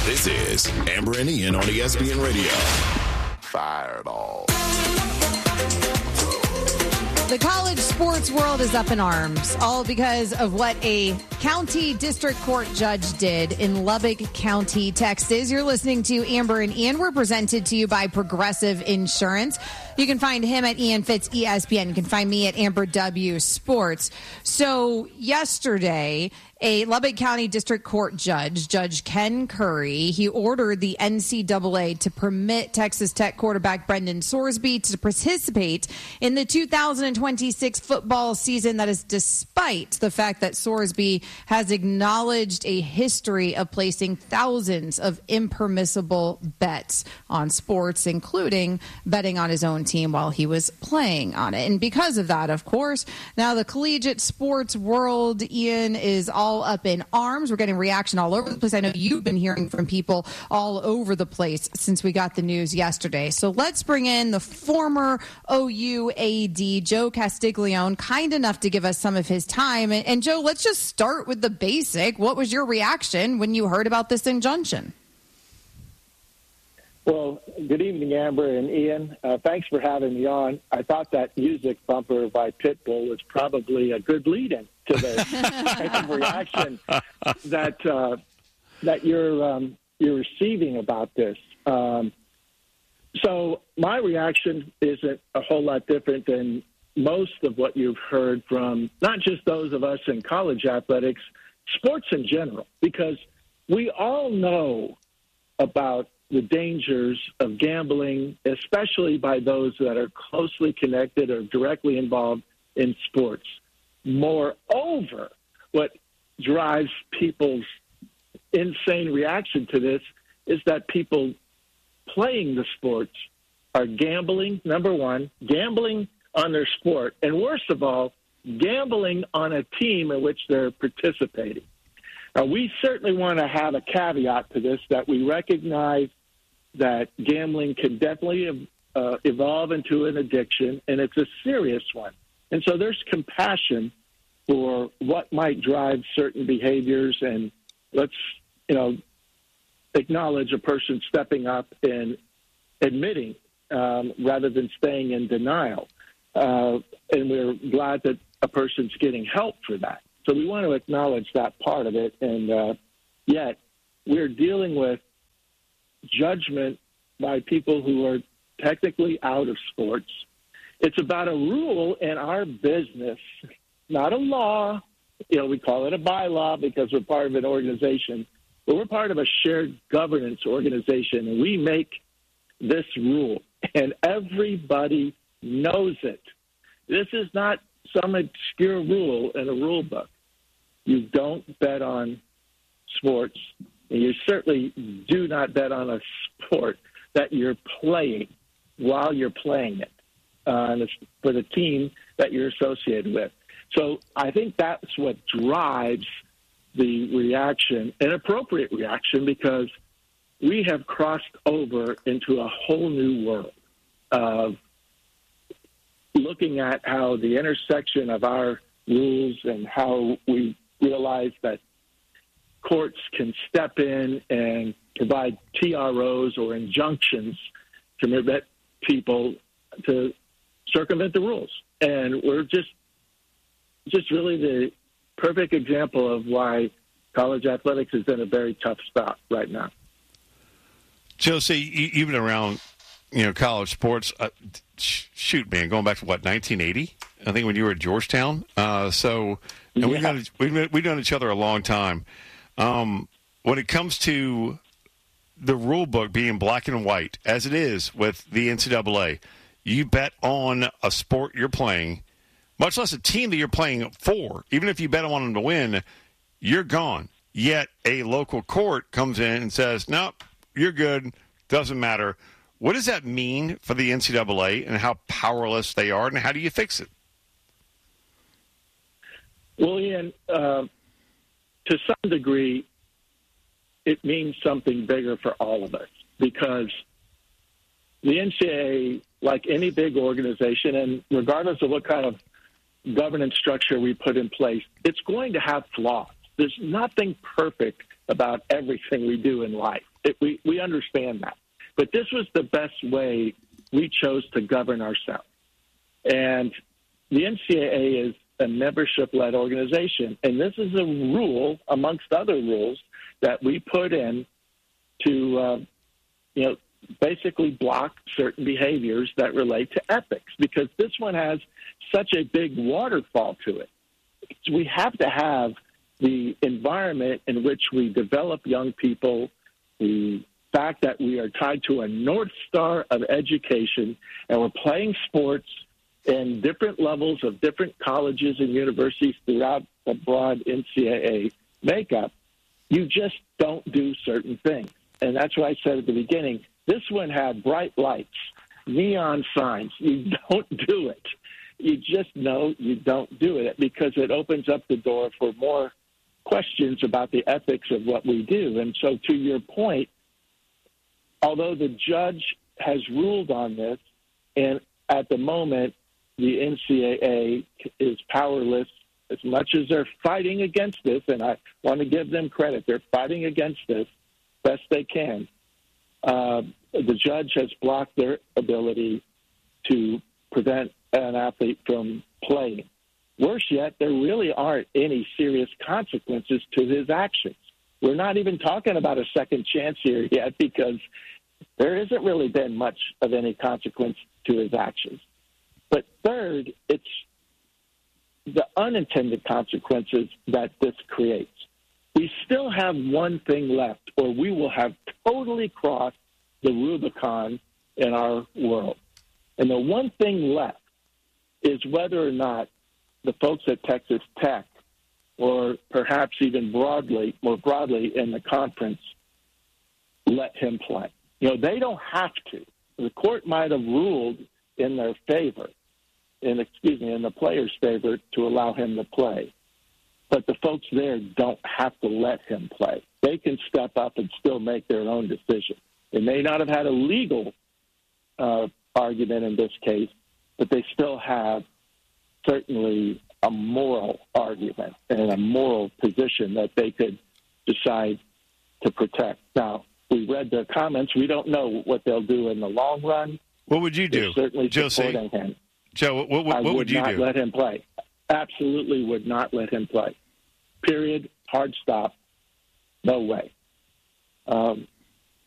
This is Amber and Ian on ESPN Radio. Fireball. The college sports world is up in arms, all because of what a county district court judge did in Lubbock County, Texas. You're listening to Amber and Ian. We're presented to you by Progressive Insurance. You can find him at Ian Fitz ESPN. You can find me at Amber W Sports. So yesterday, a Lubbock County District Court judge, Judge Ken Curry, he ordered the NCAA to permit Texas Tech quarterback Brendan Sorsby to participate in the 2026 football season. That is despite the fact that Sorsby has acknowledged a history of placing thousands of impermissible bets on sports, including betting on his own team while he was playing on it. And because of that, of course, now the collegiate sports world, Ian, is all up in arms. We're getting reaction all over the place. I know you've been hearing from people all over the place since we got the news yesterday. So let's bring in the former OU AD, Joe Castiglione, kind enough to give us some of his time. And Joe, let's just start with the basic. What was your reaction when you heard about this injunction? Well, good evening, Amber and Ian. Thanks for having me on. I thought that music bumper by Pitbull was probably a good lead-in to the type of reaction that you're receiving about this. So my reaction isn't a whole lot different than most of what you've heard from not just those of us in college athletics, sports in general, because we all know about the dangers of gambling, especially by those that are closely connected or directly involved in sports. Moreover, what drives people's insane reaction to this is that people playing the sports are gambling, number one, gambling on their sport, and worst of all, gambling on a team in which they're participating. Now, we certainly want to have a caveat to this, that we recognize that gambling can definitely evolve into an addiction, and it's a serious one. And so there's compassion for what might drive certain behaviors, and let's, acknowledge a person stepping up and admitting rather than staying in denial. And we're glad that a person's getting help for that. So we want to acknowledge that part of it, and yet we're dealing with judgment by people who are technically out of sports. It's about a rule in our business, not a law. We call it a bylaw because we're part of an organization, but we're part of a shared governance organization, and we make this rule, and everybody knows it. This is not some obscure rule in a rule book. You don't bet on sports, and you certainly do not bet on a sport that you're playing while you're playing it, and it's for the team that you're associated with. So I think that's what drives the reaction, an appropriate reaction, because we have crossed over into a whole new world of looking at how the intersection of our rules and how we realize that courts can step in and provide TROs or injunctions to prevent people to circumvent the rules. And we're just really the perfect example of why college athletics is in a very tough spot right now. Josie, you've been around, college sports. Shoot, man, going back to 1980? I think when you were at Georgetown. We've known each other a long time. When it comes to the rule book being black and white, as it is with the NCAA, you bet on a sport you're playing, much less a team that you're playing for. Even if you bet on them to win, you're gone. Yet a local court comes in and says, nope, you're good, doesn't matter. What does that mean for the NCAA and how powerless they are, and how do you fix it? Well, Ian, to some degree, it means something bigger for all of us, because the NCAA, like any big organization, and regardless of what kind of governance structure we put in place, it's going to have flaws. There's nothing perfect about everything we do in life. We understand that. But this was the best way we chose to govern ourselves. And the NCAA is a membership-led organization, and this is a rule, amongst other rules, that we put in to, basically block certain behaviors that relate to ethics, because this one has such a big waterfall to it. We have to have the environment in which we develop young people, the fact that we are tied to a North Star of education, and we're playing sports in different levels of different colleges and universities throughout the broad NCAA makeup. You just don't do certain things. And that's what I said at the beginning. This one had bright lights, neon signs. You don't do it. You just know you don't do it because it opens up the door for more questions about the ethics of what we do. And so to your point, although the judge has ruled on this, and at the moment the NCAA is powerless, as much as they're fighting against this, and I want to give them credit, they're fighting against this best they can. The judge has blocked their ability to prevent an athlete from playing. Worse yet, there really aren't any serious consequences to his actions. We're not even talking about a second chance here yet because there hasn't really been much of any consequence to his actions. But third, it's the unintended consequences that this creates. We still have one thing left, or we will have totally crossed the Rubicon in our world. And the one thing left is whether or not the folks at Texas Tech, or perhaps even more broadly in the conference, let him play. They don't have to. The court might have ruled in their favor, in the player's favor, to allow him to play. But the folks there don't have to let him play. They can step up and still make their own decision. They may not have had a legal argument in this case, but they still have certainly a moral argument and a moral position that they could decide to protect. Now, we read their comments. We don't know what they'll do in the long run. What would you do, certainly Josie? Him. Joe, what would you do? I would not let him play. Absolutely would not let him play. Period. Hard stop. No way.